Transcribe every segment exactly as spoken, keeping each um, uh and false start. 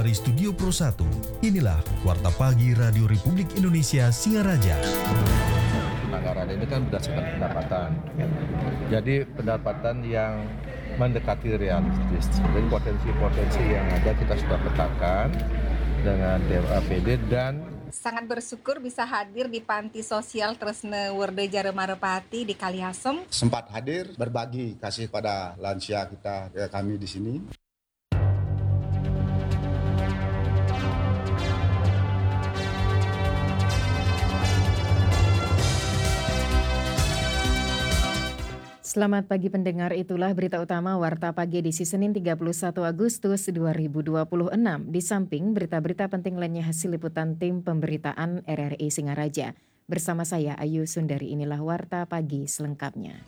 dari Studio Pro satu, inilah Warta Pagi Radio Republik Indonesia Singaraja. Anggaran ini kan berdasarkan pendapatan. Jadi pendapatan yang mendekati realistis. Jadi potensi-potensi yang ada kita sudah petakan dengan D A P D dan sangat bersyukur bisa hadir di Panti Sosial Tresna Werde Jaremarepati di Kaliasem. Sempat hadir berbagi kasih pada lansia kita ya, kami di sini. Selamat pagi pendengar, itulah berita utama Warta Pagi edisi Senin tiga puluh satu Agustus dua ribu dua puluh enam. Di samping berita-berita penting lainnya hasil liputan tim pemberitaan R R I Singaraja. Bersama saya Ayu Sundari, inilah Warta Pagi selengkapnya.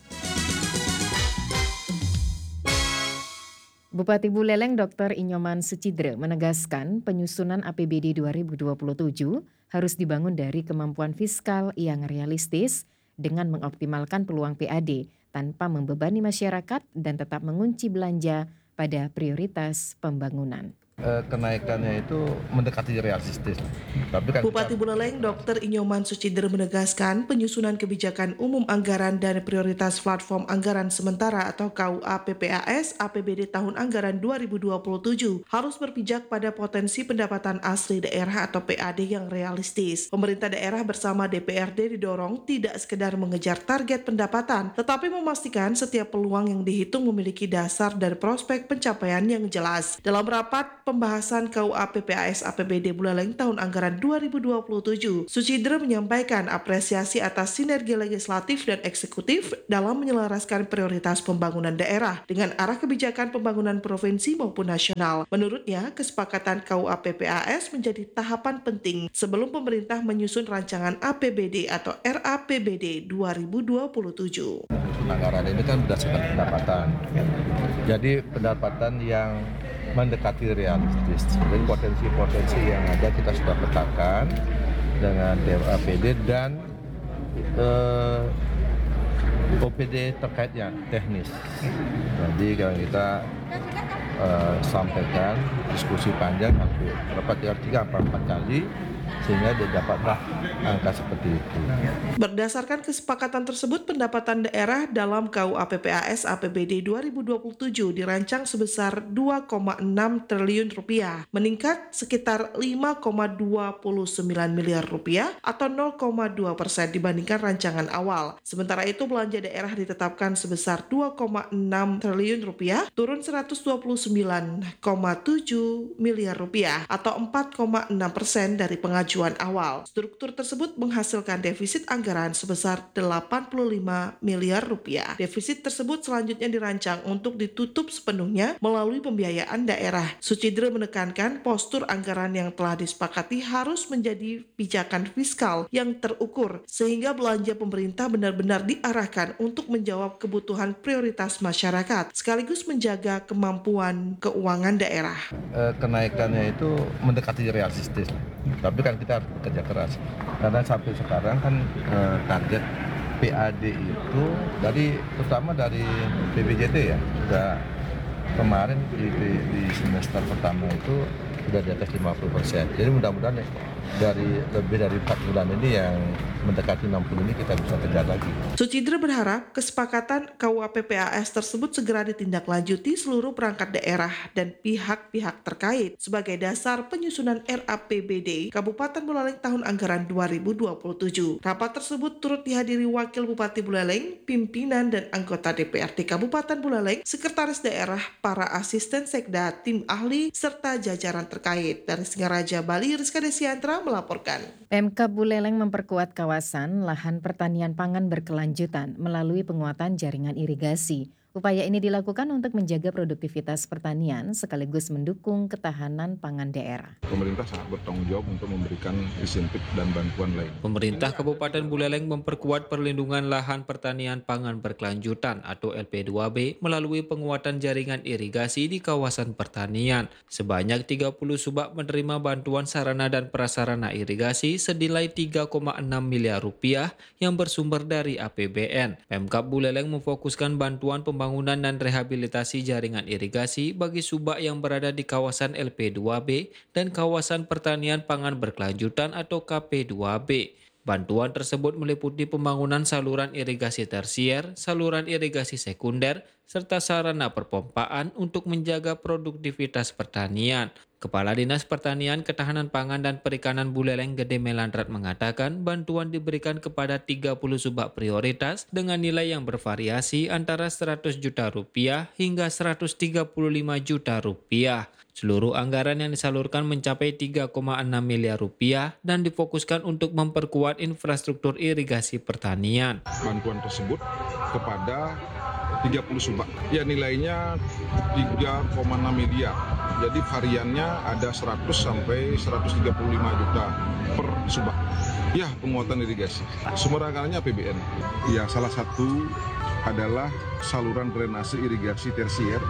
Bupati Buleleng Doktor Inyoman Sucidre menegaskan penyusunan A P B D dua ribu dua puluh tujuh harus dibangun dari kemampuan fiskal yang realistis dengan mengoptimalkan peluang P A D tanpa membebani masyarakat dan tetap mengunci belanja pada prioritas pembangunan. eh, kenaikannya itu mendekati realistis. Tapi kan Bupati kita... Buleleng Doktor Inyoman Sucidre menegaskan penyusunan kebijakan umum anggaran dan prioritas platform anggaran sementara atau K U A P P A S A P B D tahun anggaran dua ribu dua puluh tujuh harus berpijak pada potensi pendapatan asli daerah atau P A D yang realistis. Pemerintah daerah bersama D P R D didorong tidak sekedar mengejar target pendapatan, tetapi memastikan setiap peluang yang dihitung memiliki dasar dan prospek pencapaian yang jelas. Dalam rapat pembahasan K U A P P A S A P B D Buleleng tahun anggaran dua ribu dua puluh tujuh, Sucidre menyampaikan apresiasi atas sinergi legislatif dan eksekutif dalam menyelaraskan prioritas pembangunan daerah dengan arah kebijakan pembangunan provinsi maupun nasional. Menurutnya, kesepakatan K U A P P A S menjadi tahapan penting sebelum pemerintah menyusun rancangan A P B D atau R A P B D dua ribu dua puluh tujuh. Anggaran ini kan berdasarkan pendapatan. Jadi pendapatan yang mendekati realistis. Jadi potensi-potensi yang ada kita sudah petakan dengan D A P D dan eh, O P D terkaitnya teknis. Jadi kalau kita eh, sampaikan diskusi panjang hampir berapa tiga atau empat kali sehingga dia dapatlah angka seperti itu. Berdasarkan kesepakatan tersebut, pendapatan daerah dalam K U A P P A S A P B D dua ribu dua puluh tujuh dirancang sebesar dua koma enam triliun rupiah, meningkat sekitar lima koma dua sembilan miliar rupiah atau nol koma dua persen dibandingkan rancangan awal. Sementara itu belanja daerah ditetapkan sebesar dua koma enam triliun rupiah, turun seratus dua puluh sembilan koma tujuh miliar rupiah atau empat koma enam persen dari pengajuan awal. Struktur tersebut menghasilkan defisit anggaran sebesar delapan puluh lima miliar rupiah. Defisit tersebut selanjutnya dirancang untuk ditutup sepenuhnya melalui pembiayaan daerah. Sucidre menekankan postur anggaran yang telah disepakati harus menjadi pijakan fiskal yang terukur sehingga belanja pemerintah benar-benar diarahkan untuk menjawab kebutuhan prioritas masyarakat sekaligus menjaga kemampuan keuangan daerah. Eh, kenaikannya itu mendekati realistis. Tapi kan kita harus bekerja keras karena sampai sekarang kan eh, target P A D itu dari terutama dari B P J T ya sudah kemarin di, di, di semester pertama itu sudah di atas lima puluh persen. Jadi mudah-mudahan dari lebih dari empat bulan ini yang mendekati enam puluh ini kita bisa kejar lagi. Sucidre berharap kesepakatan K U A P P A S tersebut segera ditindaklanjuti seluruh perangkat daerah dan pihak-pihak terkait sebagai dasar penyusunan R A P B D Kabupaten Buleleng tahun anggaran dua ribu dua puluh tujuh. Rapat tersebut turut dihadiri Wakil Bupati Buleleng, pimpinan dan anggota D P R D Kabupaten Buleleng, Sekretaris Daerah, para asisten sekda, tim ahli, serta jajaran terkait. Dari Singaraja, Bali, Rizka Desiantra melaporkan. Pemkab Buleleng memperkuat kawasan lahan pertanian pangan berkelanjutan melalui penguatan jaringan irigasi. Upaya ini dilakukan untuk menjaga produktivitas pertanian sekaligus mendukung ketahanan pangan daerah. Pemerintah sangat bertanggung jawab untuk memberikan insentif dan bantuan lain. Pemerintah Kabupaten Buleleng memperkuat perlindungan lahan pertanian pangan berkelanjutan atau L P dua B melalui penguatan jaringan irigasi di kawasan pertanian. Sebanyak tiga puluh subak menerima bantuan sarana dan prasarana irigasi senilai tiga koma enam miliar rupiah yang bersumber dari A P B N. Pemkab Buleleng memfokuskan bantuan pemerintah pembangunan dan rehabilitasi jaringan irigasi bagi subak yang berada di kawasan L P dua B dan kawasan pertanian pangan berkelanjutan atau K P dua B. Bantuan tersebut meliputi pembangunan saluran irigasi tersier, saluran irigasi sekunder, serta sarana perpompaan untuk menjaga produktivitas pertanian. Kepala Dinas Pertanian, Ketahanan Pangan dan Perikanan Buleleng Gede Melandrat mengatakan bantuan diberikan kepada tiga puluh subak prioritas dengan nilai yang bervariasi antara seratus juta rupiah hingga seratus tiga puluh lima juta rupiah. Seluruh anggaran yang disalurkan mencapai tiga koma enam miliar rupiah dan difokuskan untuk memperkuat infrastruktur irigasi pertanian. Bantuan tersebut kepada tiga puluh subak. Ya, nilainya tiga koma enam miliar. Jadi variannya ada seratus sampai seratus tiga puluh lima juta per subak. Ya, penguatan irigasi. Sumber anggarannya A P B N. Ya, salah satu adalah saluran drainase irigasi tersier,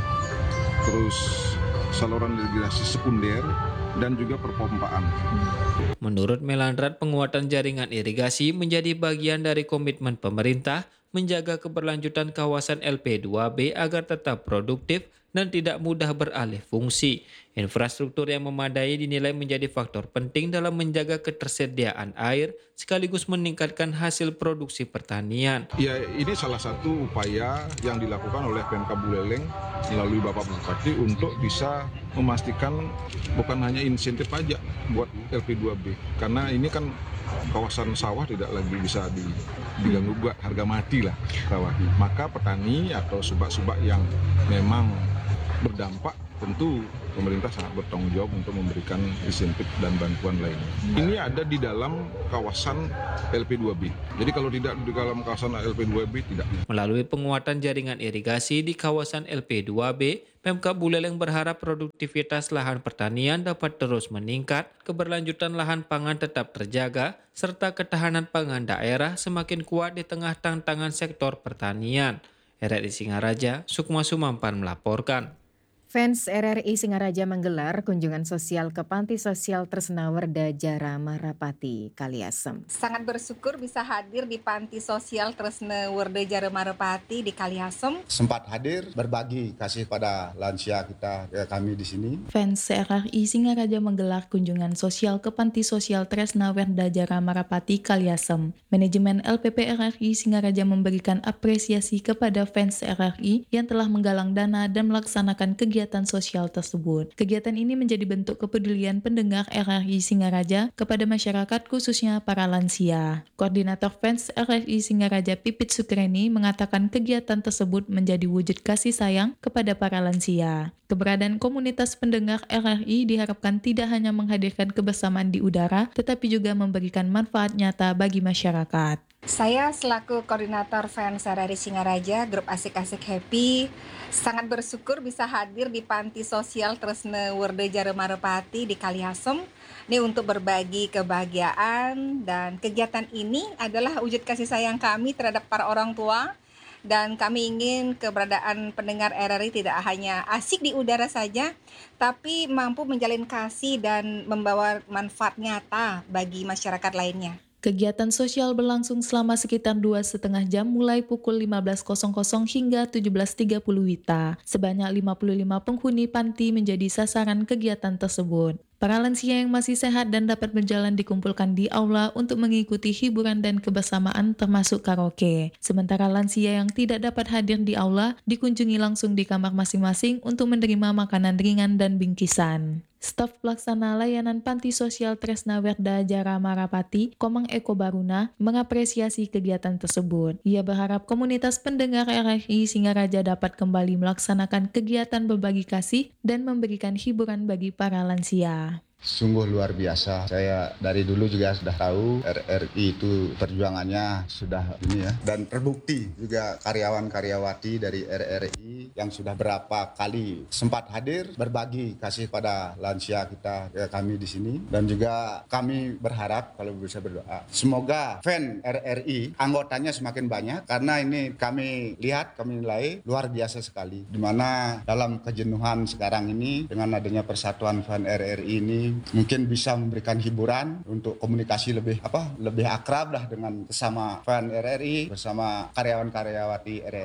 terus saluran irigasi sekunder, dan juga perpompaan. Menurut Melandrat, penguatan jaringan irigasi menjadi bagian dari komitmen pemerintah menjaga keberlanjutan kawasan L P dua B agar tetap produktif dan tidak mudah beralih fungsi. Infrastruktur yang memadai dinilai menjadi faktor penting dalam menjaga ketersediaan air sekaligus meningkatkan hasil produksi pertanian. Ya, ini salah satu upaya yang dilakukan oleh Pemkab Buleleng melalui Bapak Bupati untuk bisa memastikan bukan hanya insentif pajak buat L P dua B. Karena ini kan kawasan sawah tidak lagi bisa diganggu gugat, harga mati lah sawah. Maka petani atau subak-subak yang memang berdampak, tentu pemerintah sangat bertanggung jawab untuk memberikan insentif dan bantuan lainnya. Ini ada di dalam kawasan L P dua B. Jadi kalau tidak di dalam kawasan L P dua B, tidak. Melalui penguatan jaringan irigasi di kawasan L P dua B, Pemkab Buleleng berharap produktivitas lahan pertanian dapat terus meningkat, keberlanjutan lahan pangan tetap terjaga, serta ketahanan pangan daerah semakin kuat di tengah tantangan sektor pertanian. R R I Singaraja, Sukma Sumampan melaporkan. Fans R R I Singaraja menggelar kunjungan sosial ke Panti Sosial Tresna Werda Jara Marapati, Kaliasem. Sangat bersyukur bisa hadir di Panti Sosial Tresna Werda Jara Marapati di Kaliasem. Sempat hadir berbagi kasih pada lansia kita, ya, kami di sini. Fans R R I Singaraja menggelar kunjungan sosial ke Panti Sosial Tresna Werda Jara Marapati, Kaliasem. Manajemen L P P R R I Singaraja memberikan apresiasi kepada fans R R I yang telah menggalang dana dan melaksanakan kegiatan kegiatan sosial tersebut. Kegiatan ini menjadi bentuk kepedulian pendengar R R I Singaraja kepada masyarakat khususnya para lansia. Koordinator fans R R I Singaraja Pipit Sukreni mengatakan kegiatan tersebut menjadi wujud kasih sayang kepada para lansia. Keberadaan komunitas pendengar R R I diharapkan tidak hanya menghadirkan kebersamaan di udara, tetapi juga memberikan manfaat nyata bagi masyarakat. Saya selaku koordinator fans R R I Singaraja, grup Asik-Asik Happy, sangat bersyukur bisa hadir di Panti Sosial Tresna Werda Jara Marapati di Kaliasem. Ini untuk berbagi kebahagiaan, dan kegiatan ini adalah wujud kasih sayang kami terhadap para orang tua. Dan kami ingin keberadaan pendengar R R I tidak hanya asik di udara saja, tapi mampu menjalin kasih dan membawa manfaat nyata bagi masyarakat lainnya. Kegiatan sosial berlangsung selama sekitar dua setengah jam mulai pukul lima belas hingga tujuh belas tiga puluh W I T A. Sebanyak lima puluh lima penghuni panti menjadi sasaran kegiatan tersebut. Para lansia yang masih sehat dan dapat berjalan dikumpulkan di aula untuk mengikuti hiburan dan kebersamaan termasuk karaoke. Sementara lansia yang tidak dapat hadir di aula dikunjungi langsung di kamar masing-masing untuk menerima makanan ringan dan bingkisan. Staf pelaksana layanan Panti Sosial Tresna Werda Jara Marapati, Komang Eko Baruna, mengapresiasi kegiatan tersebut. Ia berharap komunitas pendengar R R I Singaraja dapat kembali melaksanakan kegiatan berbagi kasih dan memberikan hiburan bagi para lansia. Sungguh luar biasa. Saya dari dulu juga sudah tahu R R I itu perjuangannya sudah ini ya, dan terbukti juga karyawan-karyawati dari R R I yang sudah berapa kali sempat hadir berbagi kasih pada lansia kita, ya, kami di sini. Dan juga kami berharap kalau bisa berdoa semoga fan R R I anggotanya semakin banyak, karena ini kami lihat, kami nilai luar biasa sekali, dimana dalam kejenuhan sekarang ini dengan adanya persatuan fan R R I ini mungkin bisa memberikan hiburan untuk komunikasi lebih apa lebih akrab lah dengan sesama fan R R I bersama karyawan-karyawati R R I.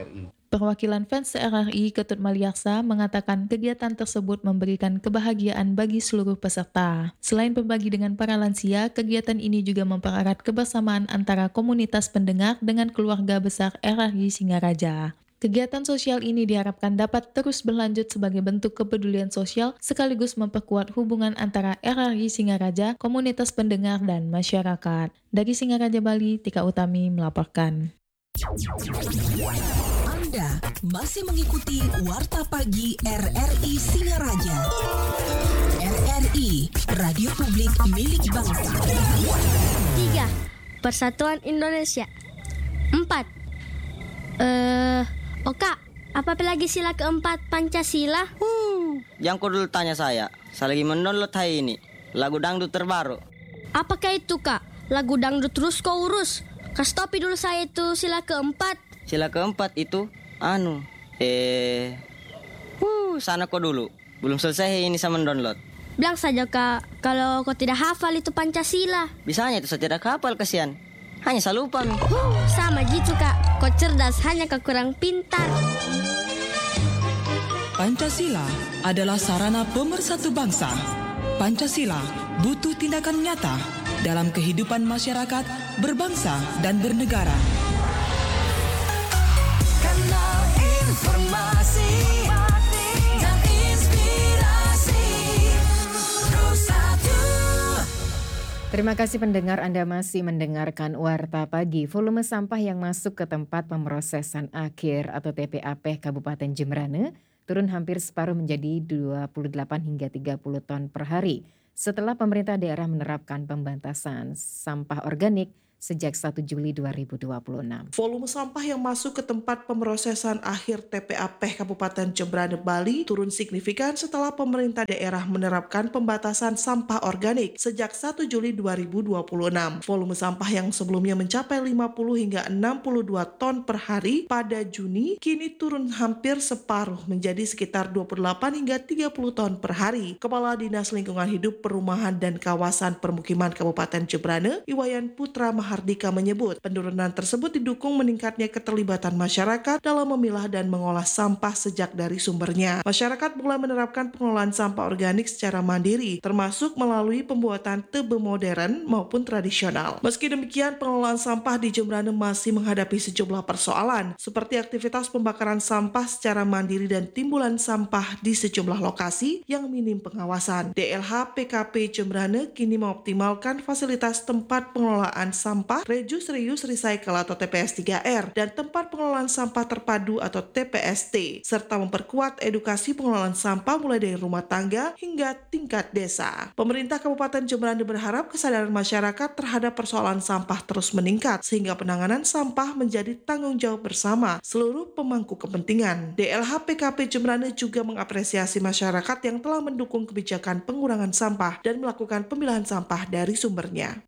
Perwakilan fans R R I Ketut Maliaksa mengatakan kegiatan tersebut memberikan kebahagiaan bagi seluruh peserta. Selain berbagi dengan para lansia, kegiatan ini juga mempererat kebersamaan antara komunitas pendengar dengan keluarga besar R R I Singaraja. Kegiatan sosial ini diharapkan dapat terus berlanjut sebagai bentuk kepedulian sosial sekaligus memperkuat hubungan antara R R I Singaraja, komunitas pendengar, dan masyarakat. Dari Singaraja, Bali, Tika Utami melaporkan. Anda masih mengikuti Warta Pagi R R I Singaraja. R R I, Radio Publik Milik Bangsa. Tiga, Persatuan Indonesia. Empat, eh, oh kak, apa lagi sila keempat Pancasila? Hmm, yang kau dulu tanya saya, saya lagi mendownload hari ini, lagu dangdut terbaru. Apakah itu kak? Lagu dangdut terus kau urus? Kasih topi dulu saya itu sila keempat. Sila keempat itu, anu, eh, uh, sana kau dulu. Belum selesai ini saya mendownload. Bilang saja kak, kalau kau tidak hafal itu Pancasila. Bisanya itu saya tidak hafal, kasihan. Hanya saya lupa mi. Uh, sama gitu kak, kau cerdas hanya kau kurang pintar. Pancasila adalah sarana pemersatu bangsa. Pancasila butuh tindakan nyata dalam kehidupan masyarakat, berbangsa dan bernegara. Kanal informasi dan inspirasi satu. Terima kasih pendengar, Anda masih mendengarkan Warta Pagi. Volume sampah yang masuk ke tempat pemrosesan akhir atau T P A P Kabupaten Jemberana turun hampir separuh menjadi dua puluh delapan hingga tiga puluh ton per hari setelah pemerintah daerah menerapkan pembatasan sampah organik sejak satu Juli dua ribu dua puluh enam. Volume sampah yang masuk ke tempat pemrosesan akhir T P A P Kabupaten Jemberana, Bali turun signifikan setelah pemerintah daerah menerapkan pembatasan sampah organik sejak satu Juli dua ribu dua puluh enam. Volume sampah yang sebelumnya mencapai lima puluh hingga enam puluh dua ton per hari pada Juni kini turun hampir separuh menjadi sekitar dua puluh delapan hingga tiga puluh ton per hari. Kepala Dinas Lingkungan Hidup, Perumahan dan Kawasan Permukiman Kabupaten Jemberana, Iwayan Putra Mahardika menyebut penurunan tersebut didukung meningkatnya keterlibatan masyarakat dalam memilah dan mengolah sampah sejak dari sumbernya. Masyarakat mulai menerapkan pengelolaan sampah organik secara mandiri, termasuk melalui pembuatan tebe modern maupun tradisional. Meski demikian, pengelolaan sampah di Jemberana masih menghadapi sejumlah persoalan, seperti aktivitas pembakaran sampah secara mandiri dan timbulan sampah di sejumlah lokasi yang minim pengawasan. D L H P K P Jemberana kini mengoptimalkan fasilitas tempat pengelolaan sampah sampah Reduce Reuse Recycle atau T P S tiga R dan tempat pengelolaan sampah terpadu atau T P S T, serta memperkuat edukasi pengelolaan sampah mulai dari rumah tangga hingga tingkat desa. Pemerintah Kabupaten Jemberana berharap kesadaran masyarakat terhadap persoalan sampah terus meningkat sehingga penanganan sampah menjadi tanggung jawab bersama seluruh pemangku kepentingan. D L H P K P Jemberana juga mengapresiasi masyarakat yang telah mendukung kebijakan pengurangan sampah dan melakukan pemilahan sampah dari sumbernya.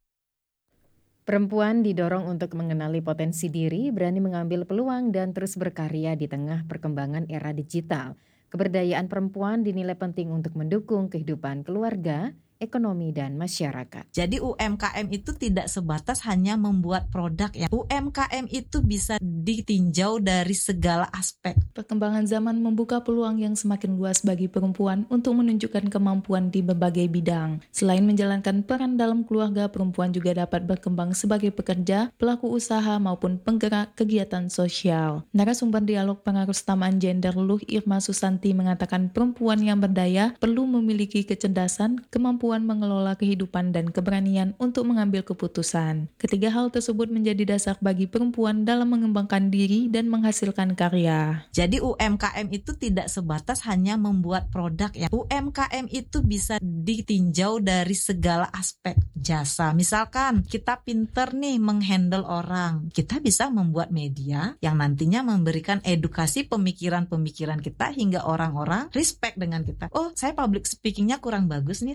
Perempuan didorong untuk mengenali potensi diri, berani mengambil peluang dan terus berkarya di tengah perkembangan era digital. Keberdayaan perempuan dinilai penting untuk mendukung kehidupan keluarga, ekonomi, dan masyarakat. Jadi U M K M itu tidak sebatas hanya membuat produk ya. U M K M itu bisa ditinjau dari segala aspek. Perkembangan zaman membuka peluang yang semakin luas bagi perempuan untuk menunjukkan kemampuan di berbagai bidang. Selain menjalankan peran dalam keluarga, perempuan juga dapat berkembang sebagai pekerja, pelaku usaha, maupun penggerak kegiatan sosial. Narasumber dialog pengaruh utamaan gender Luh Irma Susanti mengatakan perempuan yang berdaya perlu memiliki kecerdasan, kemampuan mengelola kehidupan dan keberanian untuk mengambil keputusan. Ketiga hal tersebut menjadi dasar bagi perempuan dalam mengembangkan diri dan menghasilkan karya. Jadi U M K M itu tidak sebatas hanya membuat produk ya. U M K M itu bisa ditinjau dari segala aspek jasa. Misalkan kita pinter nih menghandle orang, kita bisa membuat media yang nantinya memberikan edukasi pemikiran-pemikiran kita hingga orang-orang respect dengan kita. Oh, saya public speakingnya kurang bagus nih, tapi ketika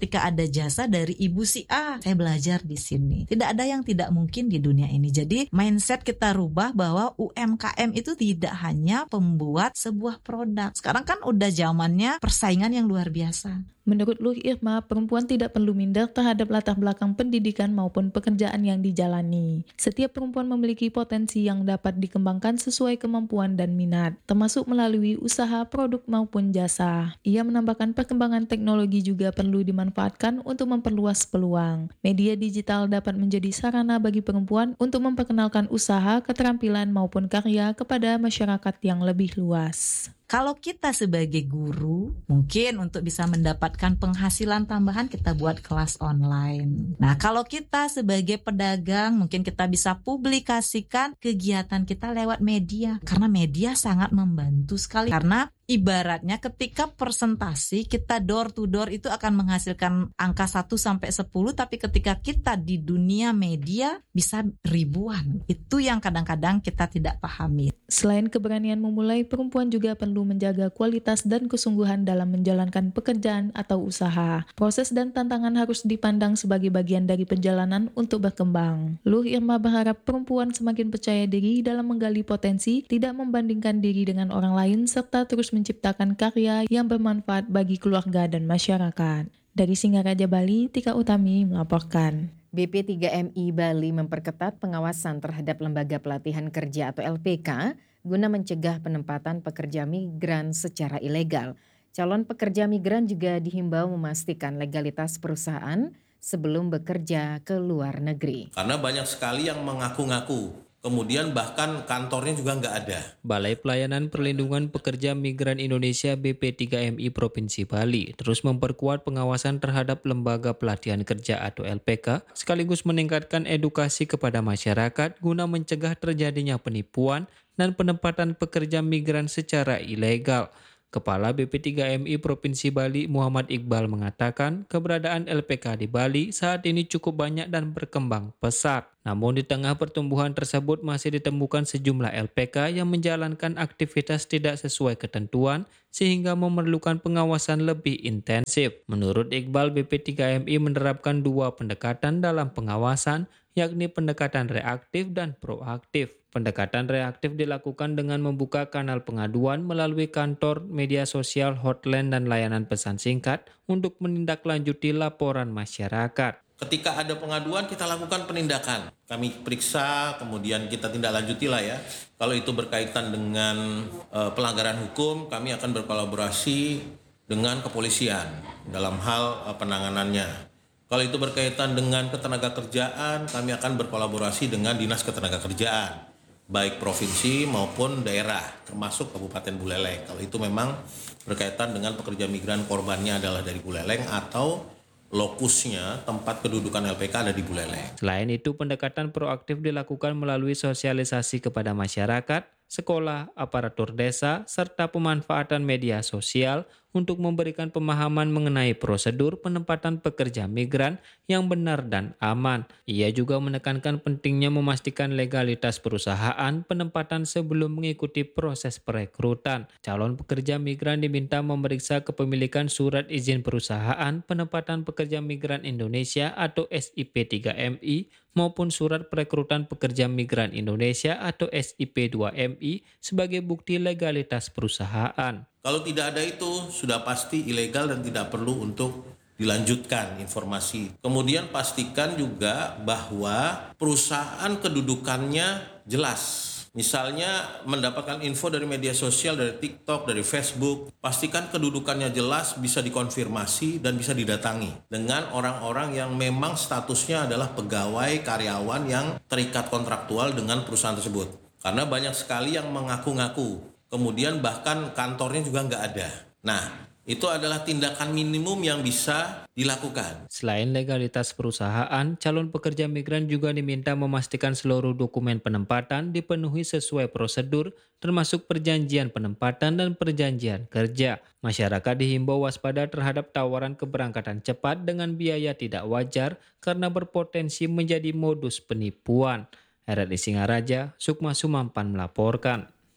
ketika ada jasa dari ibu si A, saya belajar di sini. Tidak ada yang tidak mungkin di dunia ini. Jadi mindset kita rubah bahwa U M K M itu tidak hanya pembuat sebuah produk. Sekarang kan udah zamannya persaingan yang luar biasa. Menurut Luh Irma, perempuan tidak perlu minder terhadap latar belakang pendidikan maupun pekerjaan yang dijalani. Setiap perempuan memiliki potensi yang dapat dikembangkan sesuai kemampuan dan minat, termasuk melalui usaha, produk maupun jasa. Ia menambahkan perkembangan teknologi juga perlu dimanfaatkan untuk memperluas peluang. Media digital dapat menjadi sarana bagi perempuan untuk memperkenalkan usaha, keterampilan maupun karya kepada masyarakat yang lebih luas. Kalau kita sebagai guru, mungkin untuk bisa mendapatkan penghasilan tambahan kita buat kelas online. Nah, kalau kita sebagai pedagang, mungkin kita bisa publikasikan kegiatan kita lewat media. Karena media sangat membantu sekali. Karena ibaratnya ketika presentasi kita door to door itu akan menghasilkan angka satu sampai sepuluh, tapi ketika kita di dunia media bisa ribuan. Itu yang kadang-kadang kita tidak pahami. Selain keberanian memulai, perempuan juga perlu menjaga kualitas dan kesungguhan dalam menjalankan pekerjaan atau usaha. Proses dan tantangan harus dipandang sebagai bagian dari perjalanan untuk berkembang. Luh Irma berharap perempuan semakin percaya diri dalam menggali potensi, tidak membandingkan diri dengan orang lain, serta terus menciptakan karya yang bermanfaat bagi keluarga dan masyarakat. Dari Singaraja, Bali, Tika Utami melaporkan. B P tiga M I Bali memperketat pengawasan terhadap lembaga pelatihan kerja atau L P K guna mencegah penempatan pekerja migran secara ilegal. Calon pekerja migran juga dihimbau memastikan legalitas perusahaan sebelum bekerja ke luar negeri. Karena banyak sekali yang mengaku-ngaku. Kemudian bahkan kantornya juga nggak ada. Balai Pelayanan Perlindungan Pekerja Migran Indonesia B P tiga M I Provinsi Bali terus memperkuat pengawasan terhadap lembaga pelatihan kerja atau L P K, sekaligus meningkatkan edukasi kepada masyarakat guna mencegah terjadinya penipuan dan penempatan pekerja migran secara ilegal. Kepala B P tiga M I Provinsi Bali Muhammad Iqbal mengatakan keberadaan L P K di Bali saat ini cukup banyak dan berkembang pesat. Namun di tengah pertumbuhan tersebut masih ditemukan sejumlah L P K yang menjalankan aktivitas tidak sesuai ketentuan sehingga memerlukan pengawasan lebih intensif. Menurut Iqbal, B P tiga M I menerapkan dua pendekatan dalam pengawasan, yakni pendekatan reaktif dan proaktif. Pendekatan reaktif dilakukan dengan membuka kanal pengaduan melalui kantor, media sosial, hotline, dan layanan pesan singkat untuk menindaklanjuti laporan masyarakat. Ketika ada pengaduan, kita lakukan penindakan. Kami periksa, kemudian kita tindak lanjuti lah ya. Kalau itu berkaitan dengan uh, pelanggaran hukum, kami akan berkolaborasi dengan kepolisian dalam hal uh, penanganannya. Kalau itu berkaitan dengan ketenagakerjaan, kami akan berkolaborasi dengan Dinas Ketenagakerjaan, baik provinsi maupun daerah, termasuk Kabupaten Buleleng. Kalau itu memang berkaitan dengan pekerja migran korbannya adalah dari Buleleng atau lokusnya, tempat kedudukan L P K ada di Buleleng. Selain itu, pendekatan proaktif dilakukan melalui sosialisasi kepada masyarakat, sekolah, aparatur desa, serta pemanfaatan media sosial untuk memberikan pemahaman mengenai prosedur penempatan pekerja migran yang benar dan aman. Ia juga menekankan pentingnya memastikan legalitas perusahaan penempatan sebelum mengikuti proses perekrutan. Calon pekerja migran diminta memeriksa kepemilikan surat izin perusahaan penempatan pekerja migran Indonesia atau S I P tiga M I maupun surat perekrutan pekerja migran Indonesia atau S I P dua M I sebagai bukti legalitas perusahaan. Kalau tidak ada itu sudah pasti ilegal dan tidak perlu untuk dilanjutkan informasi. Kemudian pastikan juga bahwa perusahaan kedudukannya jelas. Misalnya mendapatkan info dari media sosial, dari TikTok, dari Facebook, pastikan kedudukannya jelas, bisa dikonfirmasi dan bisa didatangi dengan orang-orang yang memang statusnya adalah pegawai karyawan yang terikat kontraktual dengan perusahaan tersebut. Karena banyak sekali yang mengaku-ngaku. Kemudian bahkan kantornya juga nggak ada. Nah, itu adalah tindakan minimum yang bisa dilakukan. Selain legalitas perusahaan, calon pekerja migran juga diminta memastikan seluruh dokumen penempatan dipenuhi sesuai prosedur, termasuk perjanjian penempatan dan perjanjian kerja. Masyarakat dihimbau waspada terhadap tawaran keberangkatan cepat dengan biaya tidak wajar karena berpotensi menjadi modus penipuan. R R I Singaraja, Sukma Sumampan melaporkan.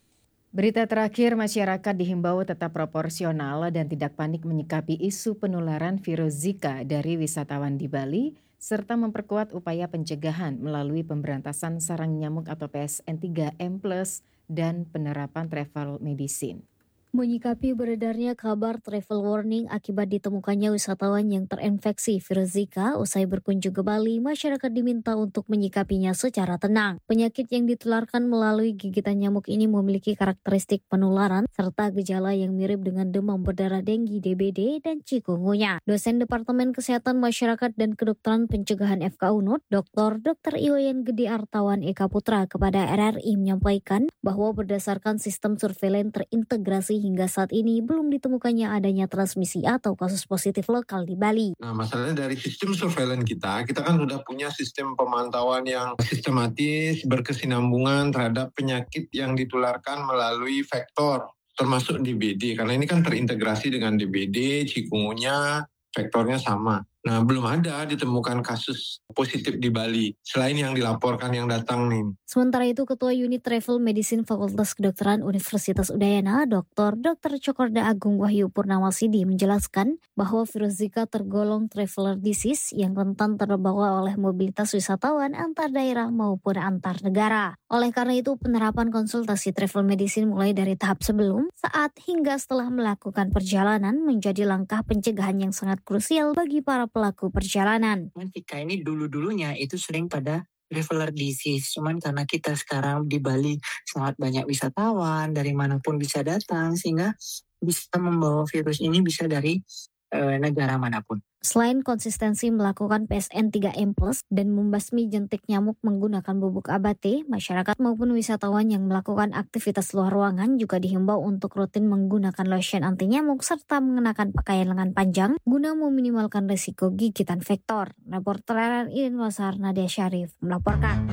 Berita terakhir, masyarakat dihimbau tetap proporsional dan tidak panik menyikapi isu penularan virus Zika dari wisatawan di Bali, serta memperkuat upaya pencegahan melalui pemberantasan sarang nyamuk atau P S N tiga M plus dan penerapan travel medicine. Menyikapi beredarnya kabar travel warning akibat ditemukannya wisatawan yang terinfeksi virus Zika usai berkunjung ke Bali, masyarakat diminta untuk menyikapinya secara tenang. Penyakit yang ditularkan melalui gigitan nyamuk ini memiliki karakteristik penularan serta gejala yang mirip dengan demam berdarah denggi D B D dan chikungunya. Dosen Departemen Kesehatan Masyarakat dan Kedokteran Pencegahan F K U N U D, Doktor Dokter Iwayan Gede Artawan Eka Putra kepada R R I menyampaikan bahwa berdasarkan sistem surveilan terintegrasi hingga saat ini belum ditemukannya adanya transmisi atau kasus positif lokal di Bali. Nah, masalahnya dari sistem surveillance kita, kita kan sudah punya sistem pemantauan yang sistematis, berkesinambungan terhadap penyakit yang ditularkan melalui vektor, termasuk D B D. Karena ini kan terintegrasi dengan D B D, chikungunya, vektornya sama. Nah, belum ada ditemukan kasus positif di Bali, selain yang dilaporkan yang datang nih. Sementara itu, Ketua Unit Travel Medicine Fakultas Kedokteran Universitas Udayana, Doktor Dokter Cokorda Agung Wahyu Purnamasidi menjelaskan bahwa virus Zika tergolong traveler disease yang rentan terbawa oleh mobilitas wisatawan antar daerah maupun antar negara. Oleh karena itu, penerapan konsultasi travel medicine mulai dari tahap sebelum, saat, hingga setelah melakukan perjalanan menjadi langkah pencegahan yang sangat krusial bagi para pelaku perjalanan. Kita ini dulu-dulunya itu sering pada traveler disease, cuman karena kita sekarang di Bali sangat banyak wisatawan dari manapun bisa datang sehingga bisa membawa virus ini bisa dari e, negara manapun. Selain konsistensi melakukan P S N tiga M plus dan membasmi jentik nyamuk menggunakan bubuk abate, masyarakat maupun wisatawan yang melakukan aktivitas luar ruangan juga dihimbau untuk rutin menggunakan lotion anti nyamuk serta mengenakan pakaian lengan panjang guna meminimalkan risiko gigitan vektor. Reporter R R I Denpasar Nadia Syarif melaporkan.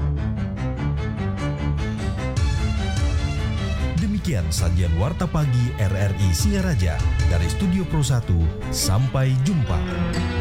Demikian sajian Warta Pagi R R I Singaraja. Dari Studio Pro satu, sampai jumpa.